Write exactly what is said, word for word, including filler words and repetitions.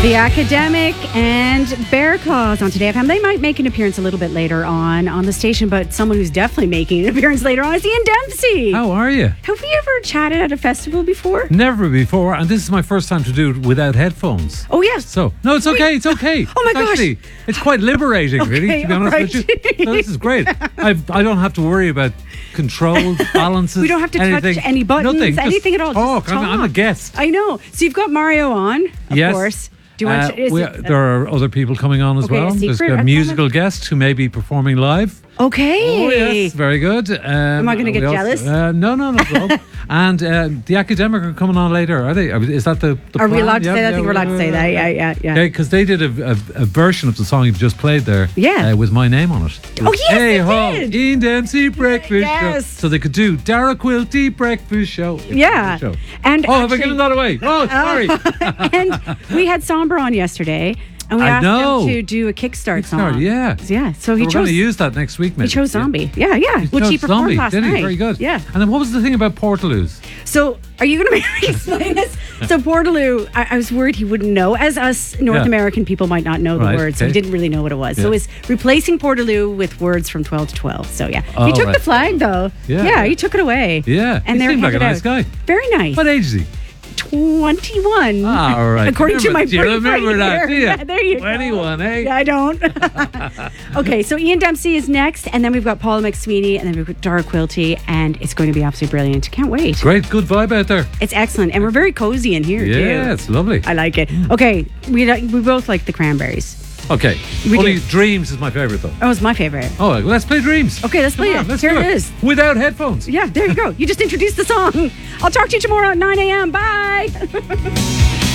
The Academic and Bear Claws on Today F M. They might make an appearance a little bit later on on the station, but someone who's definitely making an appearance later on is Ian Dempsey. How are you? Have we ever chatted at a festival before? Never before, and this is my first time to do it without headphones. Oh, yes. So, no, it's okay, it's okay. Oh, my It's gosh. Actually, it's quite liberating, really, Okay, to be honest all with right. you. No, this is great. I've, I don't have to worry about control, balances, We don't have to anything. touch any buttons, Nothing. Just anything at all. Talk. Just I'm, I'm a talk. guest. I know. So you've got Mario on, of Yes. course. Do you want Uh, to... Is we- it, there are other people coming on as Okay, a well. There's secret? a I musical guest who may be performing live. okay. Oh, yes, very good. Um, Am I gonna get jealous? Uh, no, no, not at all. And uh, the Academic are coming on later, are they? Is that the, the Are we plan? allowed to Yeah, say that? I yeah, think we're allowed to say that. Yeah, yeah, yeah. Yeah, because they did a, a, a version of the song you've just played there. Yeah. Uh, with my name on it. Oh, yes, Hey they ho, did. Ian Dempsey Breakfast Yes. Show. So they could do Dara Quilty Breakfast Show. Yeah. Show. And Oh, have I actually- given that away? Oh, sorry. And we had Somber on yesterday, and we I asked know. him to do a Kickstart, song. Kickstart, yeah. Yeah, so he We're going chose to use that next week, maybe. he chose Yeah. Zombie. Yeah, yeah, He which he chose performed Zombie, last did he? night. Very good. Yeah. And then what was the thing about Portaloos? So, are you going to make me explain this? So, Portaloo, I, I was worried he wouldn't know, as us North Yeah. American people might not know the Right, words, so he okay. didn't really know what it was. Yeah. So, it's replacing Portaloo with words from twelve to twelve. So, yeah. Oh, he took right. the flag, though. Yeah. Yeah, he took it away. Yeah. And He they're seemed like a handed nice out. guy. Very nice. What age is he? twenty-one. Ah, all right. According to Remember- my do you brief remember right that, here. do you? Yeah, there you twenty-one, go. eh? Yeah, I don't. Okay, so Ian Dempsey is next, and then we've got Paula McSweeney, and then we've got Dara Quilty, and it's going to be absolutely brilliant. Can't wait. Great, good vibe out there. It's excellent, and we're very cozy in here, too. Yeah, it's lovely. I like it. Okay, we we both like the Cranberries. Okay. We Only do. Dreams is my favourite, though. Oh, it's my favorite. Oh, well, let's play Dreams. Okay, let's Come play on, it. let's Here do it is. Without headphones. Yeah, there you go. You just introduced the song. I'll talk to you tomorrow at nine a.m. Bye.